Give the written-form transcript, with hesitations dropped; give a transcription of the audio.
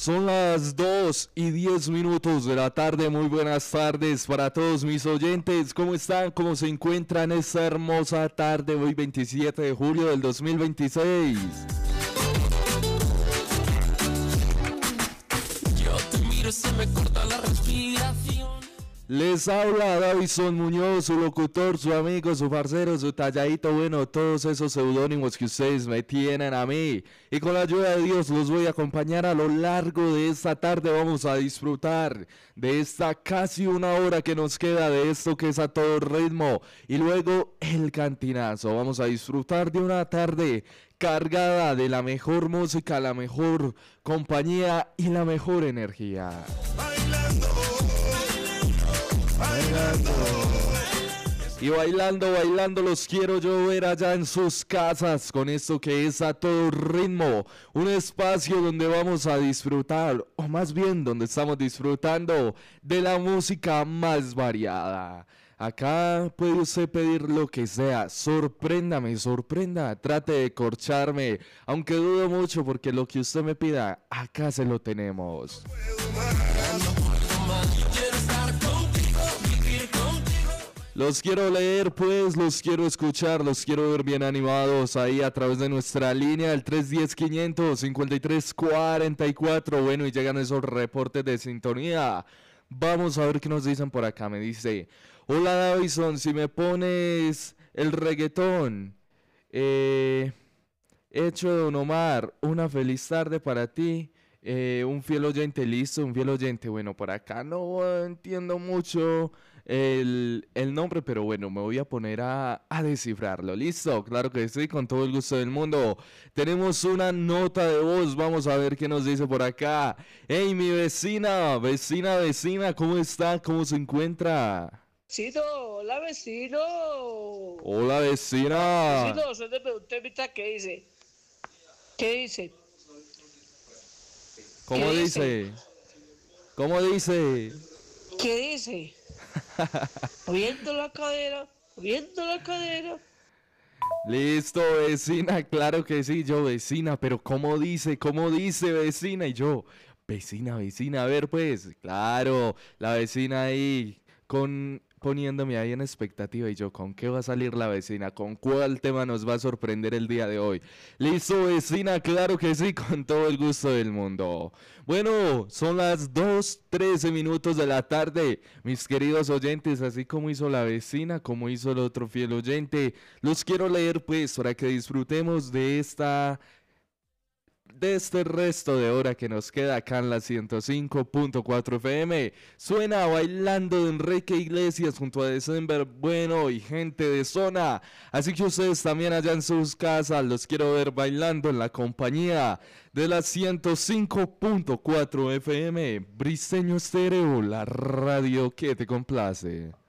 Son las 2:10 de la tarde. Muy buenas tardes para todos mis oyentes. ¿Cómo están? ¿Cómo se encuentran esta hermosa tarde? Hoy 27 de julio del 2026. Yo te miro y se me corta la respiración. Les habla Davison Muñoz, su locutor, su amigo, su parcero, su talladito, bueno, todos esos seudónimos que ustedes me tienen a mí. Y con la ayuda de Dios los voy a acompañar a lo largo de esta tarde. Vamos a disfrutar de esta casi una hora que nos queda de esto que es a todo ritmo. Y luego el cantinazo. Vamos a disfrutar de una tarde cargada de la mejor música, la mejor compañía y la mejor energía. Y bailando los quiero yo ver allá en sus casas con esto que es a todo ritmo, un espacio donde vamos a disfrutar, o más bien donde estamos disfrutando de la música más variada. Acá puede usted pedir lo que sea, sorpréndame, sorprenda, trate de corcharme, aunque dudo mucho porque lo que usted me pida, acá se lo tenemos. Los quiero leer pues, los quiero escuchar, los quiero ver bien animados ahí a través de nuestra línea, el 310-500-5344. Bueno, y llegan esos reportes de sintonía. Vamos a ver qué nos dicen por acá. Me dice, hola Davison, si me pones el reggaetón hecho de Don Omar, una feliz tarde para ti. Un fiel oyente, listo, un fiel oyente. Bueno, por acá no entiendo mucho el nombre, pero bueno, me voy a poner a descifrarlo. ¿Listo? Claro que sí, con todo el gusto del mundo. Tenemos una nota de voz, vamos a ver qué nos dice por acá. Hey, mi vecina, ¿cómo está? ¿Cómo se encuentra? Vecino, hola vecino. Hola, vecina. Vecino, soy de preguntar qué dice. ¿Qué dice? ¿Cómo ¿Qué dice? ¿Cómo dice? ¿Qué dice? Moviendo la cadera, moviendo la cadera. Listo, vecina, claro que sí, yo vecina, pero ¿cómo dice vecina? Y yo, vecina, a ver pues, claro, la vecina ahí poniéndome ahí en expectativa y yo, ¿con qué va a salir la vecina? ¿Con cuál tema nos va a sorprender el día de hoy? Listo, vecina, claro que sí, con todo el gusto del mundo. Bueno, son las 2:13 de la tarde, mis queridos oyentes, así como hizo la vecina, como hizo el otro fiel oyente, los quiero leer pues para que disfrutemos de este resto de hora que nos queda acá en la 105.4 FM. Suena Bailando de Enrique Iglesias junto a December Bueno y gente de zona. Así que ustedes también allá en sus casas los quiero ver bailando en la compañía de la 105.4 FM. Briseño Estéreo, la radio que te complace.